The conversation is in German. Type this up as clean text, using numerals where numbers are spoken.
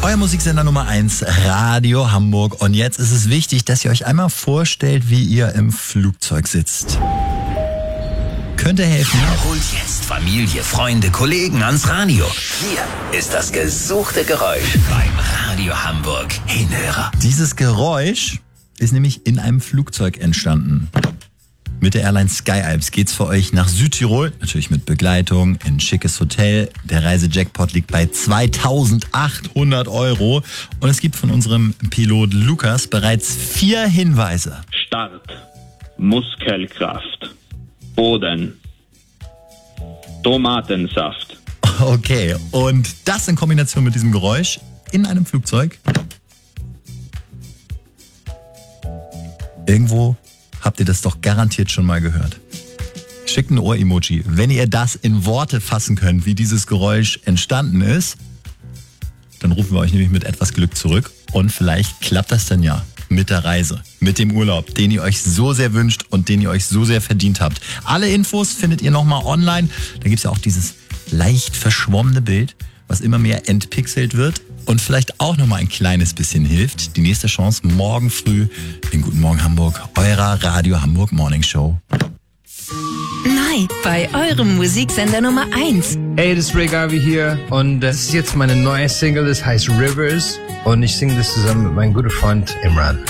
Euer Musiksender Nummer 1, Radio Hamburg. Und jetzt ist es wichtig, dass ihr euch einmal vorstellt, wie ihr im Flugzeug sitzt. Könnte helfen. Holt jetzt Familie, Freunde, Kollegen ans Radio. Hier ist das gesuchte Geräusch beim Radio Hamburg Hinhörer. Dieses Geräusch ist nämlich in einem Flugzeug entstanden. Mit der Airline SkyAlps geht's für euch nach Südtirol, natürlich mit Begleitung, in ein schickes Hotel. Der Reisejackpot liegt bei 2.800 € und es gibt von unserem Pilot Lukas bereits 4 Hinweise. Start, Muskelkraft, Boden, Tomatensaft. Okay, und das in Kombination mit diesem Geräusch in einem Flugzeug. Irgendwo habt ihr das doch garantiert schon mal gehört. Schickt ein Ohr-Emoji, wenn ihr das in Worte fassen könnt, wie dieses Geräusch entstanden ist. Dann rufen wir euch nämlich mit etwas Glück zurück und vielleicht klappt das dann ja mit der Reise, mit dem Urlaub, den ihr euch so sehr wünscht und den ihr euch so sehr verdient habt. Alle Infos findet ihr nochmal online. Da gibt es ja auch dieses leicht verschwommene Bild, was immer mehr entpixelt wird und vielleicht auch nochmal ein kleines bisschen hilft. Die nächste Chance morgen früh in Guten Morgen Hamburg, eurer Radio Hamburg Morning Show. Neu bei eurem Musiksender Nummer 1. Hey, das ist Ray Garvey hier und das ist jetzt meine neue Single, das heißt Rivers und ich singe das zusammen mit meinem guten Freund Imran.